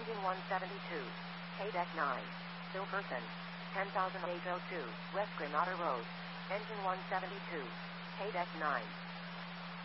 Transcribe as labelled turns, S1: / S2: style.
S1: Engine 172. K-Deck 9. Still person. 10,000 HO2, West Granada Road. Engine 172. K-Deck 9.